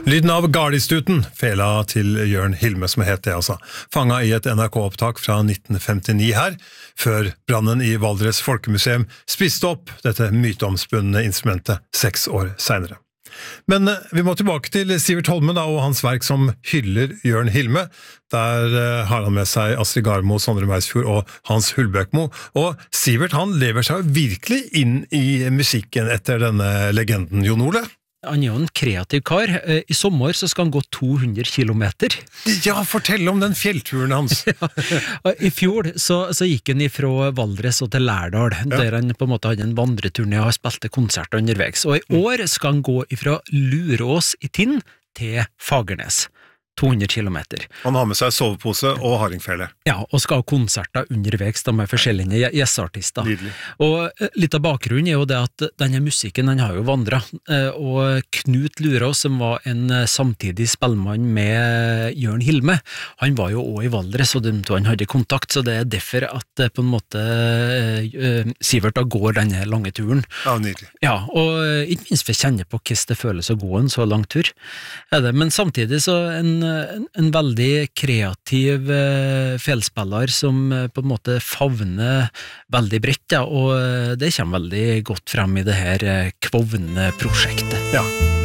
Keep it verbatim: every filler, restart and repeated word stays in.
Lyden av Gardistuten, fela til Jørn Hilme som het det altså, fanget i et N R K-opptak fra nitten femtini her, før brannen i Valdres Folkemuseum spiste opp dette myteomspunne instrumentet seks år senere. Men vi må tilbake til Sivert Holme da, og hans verk som hyller Jørn Hilme. Der har han med seg Astrid Garmo, Sondre Meisfjord og Hans Hulbøkmo. Og Sivert han lever seg virkelig inn i musikken etter denne legenden, Jon Ole. Han er jo en kreativ kar. I sommer så skal han gå to hundre kilometer. Ja, fortell om den fjellturen hans. Ja. I fjor så, så gikk han ifra Valdres og til Lærdal, ja. Der han på en måte hadde en vandreturné og spilte konserter underveis. Og i år skal han gå ifra Lurås i Tinn til Fagernes. to hundre kilometer. Han har med seg sovepose og hardingfele. Ja, og skal ha konserter underveis da med forskjellige gjesteartister. Nydelig. Og litt av bakgrunnen er jo det at denne musikken, den har jo vandret, og Knut Lurås, som var en samtidig spillmann med Jørn Hilme, han var jo også i Valdres, og de to han hadde kontakt, så det er derfor at på en måte Sivert da går denne lange turen. Ja, nydelig. Ja, og ikke minst for å kjenne på hvordan det føles å gå en så lang tur. Er det, men samtidig så en En, en veldig kreativ eh, felspiller som eh, på en måte favner veldig bredt, ja, og det kommer veldig godt frem i det her eh, Kvovne-prosjektet. Ja.